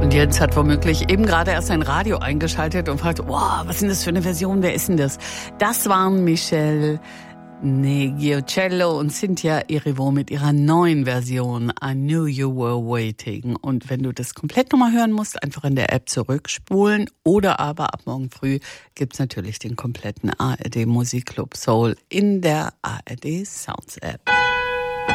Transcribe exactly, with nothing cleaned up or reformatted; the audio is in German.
Und Jens hat womöglich eben gerade erst sein Radio eingeschaltet und fragt, wow, was ist denn das für eine Version, wer ist denn das? Das waren Michel Negiocello und Cynthia Erivo mit ihrer neuen Version I Knew You Were Waiting. Und wenn du das komplett nochmal hören musst, einfach in der App zurückspulen oder aber ab morgen früh gibt's natürlich den kompletten A R D Musikclub Soul in der A R D Sounds App.